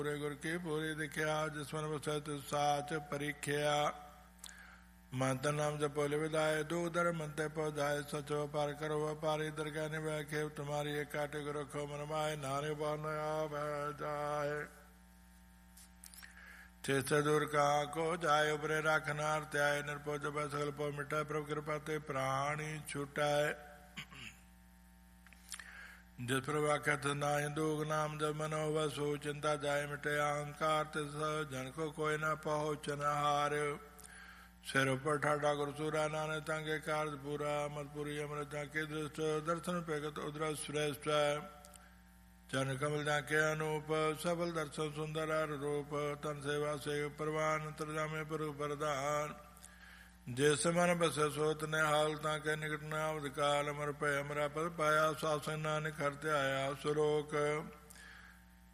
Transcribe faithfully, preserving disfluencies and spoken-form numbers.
ਪੂਰੇ ਗੁਰ ਕੀ ਪੂਰੀ ਦਿਖਿਆ, ਜਿਸ ਮਨ ਵਸੈ ਤਿਸ ਸਾਚ ਪਰੀਖਿਆ। ਮੰਤ ਨਾਮ ਜਪੋ ਲਿ ਵਿਦਾਇ, ਦੁਖ ਦਰ ਮਨ ਤੇ ਪਹੁੰਚਾਏ। ਸਚੋ ਵਪਾਰ ਕਰੋ ਵਪਾਰੀ, ਦਰਗਹਿ ਨਿਭੈ ਖੇਵ ਤੁਮਾਰੀ। ਏਕ ਕਾਟਿ ਗੁਰ ਰਖੋ ਮਨ ਮਾਹਿ, ਨਾਨਕ ਭਉ ਨ ਆਵੈ ਜਾਹਿ। ਚੇਤ ਦੂਰ ਕਾ ਕੋ ਜਾਇ, ਉਬਰੇ ਰਖ ਨਾਰ ਧਿਆਏ। ਨਿਰਭਉ ਜਪੈ ਸਗਲ ਭਉ ਮਿਟਾਇ, ਪ੍ਰਭ ਕਿਰਪਾ ਤੇ ਪ੍ਰਾਣੀ ਛੁਟਾਇ। ਜਿਸ ਪ੍ਰਭ ਆਖਿਆ ਤਿਸ ਨਾਹਿ, ਦੁਖ ਨਾਮ ਜਪ ਮਨ ਹੋਵੈ ਸੋ। ਚਿੰਤਾ ਜਾਇ ਮਿਟੇ ਅਹੰਕਾਰ, ਤਿਸ ਜਨ ਕੋ ਕੋਇ ਨ ਪਹੁੰਚਨ ਹਾਰ। ਸਿਰ ਉਪਰ ਠਾਡਾ ਗੁਰ ਸੂਰਾ, ਨਾਨਕ ਤਾਂਗੇ ਕਾਰਜ ਪੂਰਾ। ਮਤਪੁਰੀ ਅੰਮ੍ਰਿਤ ਜਾਂ ਕੇ ਦ੍ਰਿਸ਼ਟ, ਦਰਸ਼ਨ ਭਗਤ ਉਦਰਸ ਸ੍ਰੇਸ਼ਟ। ਚਰਨ ਕਮਲ ਜਾਂ ਕੇ ਅਨੂਪ, ਸਫਲ ਦਰਸ਼ਨ ਸੁੰਦਰ ਹਰ ਰੂਪ। ਤਨ ਸੇਵਾ ਸੇ ਪ੍ਰਵਾਨ, ਤਰਜਾਮੇ ਪੁਰਖ ਪ੍ਰਧਾਨ। ਜਿਸ ਮਨ ਬਸੈ ਸੋਤ ਨਿਹਾਲ, ਤਾਂ ਕੇ ਨਿਕਟ ਨ ਆਵਦ ਕਾਲ। ਅਮਰ ਭੈ ਅਮਰਾ ਪਦ ਪਾਇਆ, ਸਾਸਨ ਨਾਨਕ ਹਰਿ ਧਿਆਇਆ। ਸੁਲੋਕ